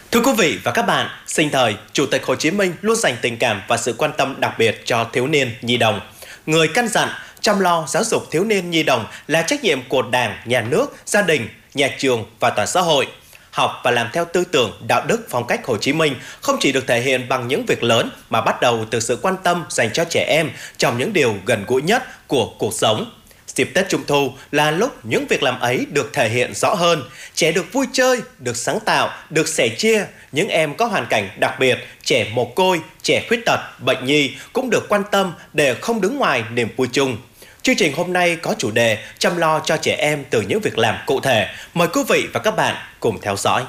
Thưa quý vị và các bạn, sinh thời, Chủ tịch Hồ Chí Minh luôn dành tình cảm và sự quan tâm đặc biệt cho thiếu niên nhi đồng. Người căn dặn, chăm lo giáo dục thiếu niên nhi đồng là trách nhiệm của Đảng, Nhà nước, gia đình, nhà trường và toàn xã hội. Học và làm theo tư tưởng, đạo đức, phong cách Hồ Chí Minh không chỉ được thể hiện bằng những việc lớn mà bắt đầu từ sự quan tâm dành cho trẻ em trong những điều gần gũi nhất của cuộc sống. Dịp Tết Trung Thu là lúc những việc làm ấy được thể hiện rõ hơn. Trẻ được vui chơi, được sáng tạo, được sẻ chia. Những em có hoàn cảnh đặc biệt, trẻ mồ côi, trẻ khuyết tật, bệnh nhi cũng được quan tâm để không đứng ngoài niềm vui chung. Chương trình hôm nay có chủ đề chăm lo cho trẻ em từ những việc làm cụ thể. Mời quý vị và các bạn cùng theo dõi.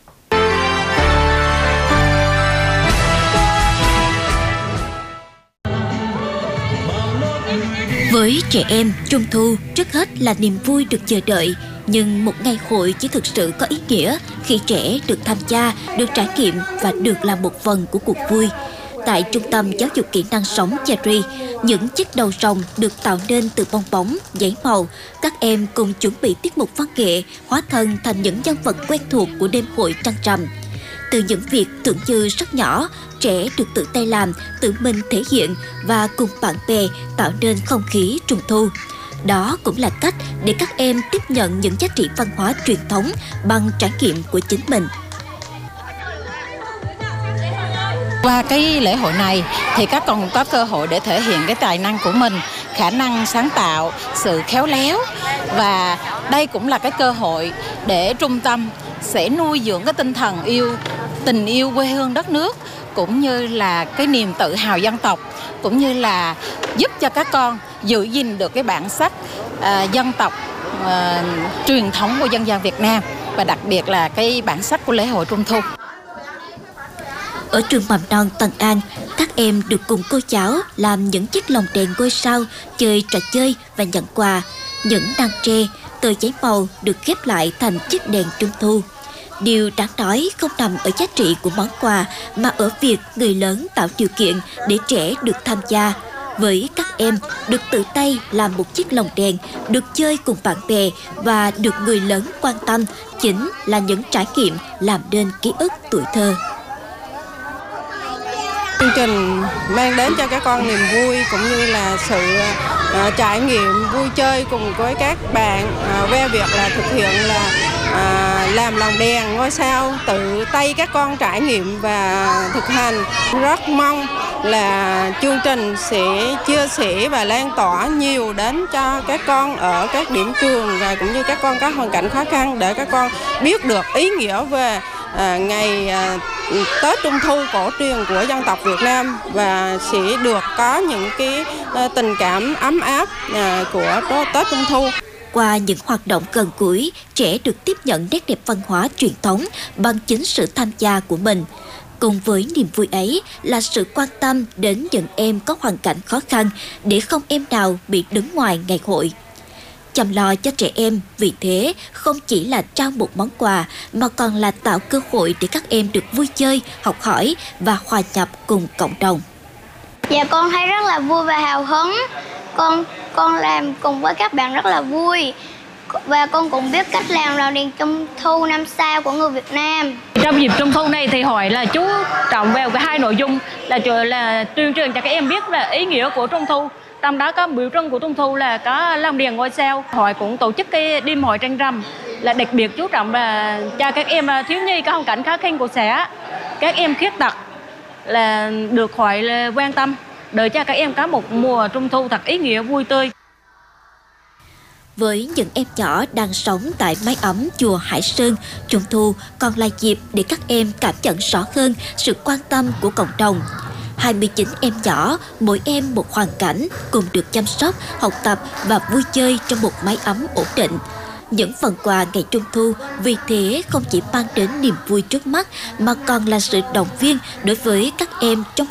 Với trẻ em, Trung thu trước hết là niềm vui được chờ đợi. Nhưng một ngày hội chỉ thực sự có ý nghĩa khi trẻ được tham gia, được trải nghiệm và được làm một phần của cuộc vui. Tại Trung tâm Giáo dục Kỹ năng sống Cherry, những chiếc đầu rồng được tạo nên từ bong bóng, giấy màu. Các em cùng chuẩn bị tiết mục văn nghệ, hóa thân thành những nhân vật quen thuộc của đêm hội trăng rằm. Từ những việc tưởng như rất nhỏ, trẻ được tự tay làm, tự mình thể hiện và cùng bạn bè tạo nên không khí Trung thu. Đó cũng là cách để các em tiếp nhận những giá trị văn hóa truyền thống bằng trải nghiệm của chính mình. Qua cái lễ hội này thì các con có cơ hội để thể hiện cái tài năng của mình, khả năng sáng tạo, sự khéo léo, và đây cũng là cái cơ hội để trung tâm sẽ nuôi dưỡng cái tinh thần tình yêu quê hương đất nước, cũng như là cái niềm tự hào dân tộc, cũng như là giúp cho các con giữ gìn được cái bản sắc dân tộc truyền thống của dân gian Việt Nam, và đặc biệt là cái bản sắc của lễ hội Trung thu. Ở trường mầm non Tân An, các em được cùng cô cháu làm những chiếc lồng đèn ngôi sao, chơi trò chơi và nhận quà. Những đàn tre, tờ giấy màu được ghép lại thành chiếc đèn Trung thu. Điều đáng nói không nằm ở giá trị của món quà mà ở việc người lớn tạo điều kiện để trẻ được tham gia. Với các em, được tự tay làm một chiếc lồng đèn, được chơi cùng bạn bè và được người lớn quan tâm chính là những trải nghiệm làm nên ký ức tuổi thơ. Chương trình mang đến cho các con niềm vui cũng như là sự trải nghiệm vui chơi cùng với các bạn về việc là thực hiện là làm lồng đèn ngôi sao, tự tay các con trải nghiệm và thực hành. Rất mong là chương trình sẽ chia sẻ và lan tỏa nhiều đến cho các con ở các điểm trường và cũng như các con có hoàn cảnh khó khăn, để các con biết được ý nghĩa về ngày Tết Trung thu cổ truyền của dân tộc Việt Nam, và sẽ được có những cái tình cảm ấm áp của Tết Trung thu. Qua những hoạt động gần gũi, trẻ được tiếp nhận nét đẹp văn hóa truyền thống bằng chính sự tham gia của mình. Cùng với niềm vui ấy là sự quan tâm đến những em có hoàn cảnh khó khăn để không em nào bị đứng ngoài ngày hội. Chăm lo cho trẻ em vì thế không chỉ là trao một món quà mà còn là tạo cơ hội để các em được vui chơi, học hỏi và hòa nhập cùng cộng đồng. Dạ, con thấy rất là vui và hào hứng. Con làm cùng với các bạn rất là vui, và con cũng biết cách làm lồng đèn Trung thu 5 sao của người Việt Nam. Trong dịp Trung thu này thì hỏi là chú trọng vào cái hai nội dung là tuyên truyền cho các em biết là ý nghĩa của Trung thu. Trong đó có biểu trưng của Trung thu là có lồng đèn ngôi sao. Hội cũng tổ chức cái đêm hội trăng rằm là đặc biệt chú trọng là cho các em thiếu nhi có hoàn cảnh khó khăn của xã, các em khuyết tật là được hội quan tâm để cho các em có một mùa Trung thu thật ý nghĩa vui tươi. Với những em nhỏ đang sống tại mái ấm chùa Hải Sơn, Trung thu còn là dịp để các em cảm nhận rõ hơn sự quan tâm của cộng đồng. 29 em nhỏ, mỗi em một hoàn cảnh, cùng được chăm sóc, học tập và vui chơi trong một mái ấm ổn định. Những phần quà ngày Trung thu vì thế không chỉ mang đến niềm vui trước mắt mà còn là sự động viên đối với các em trong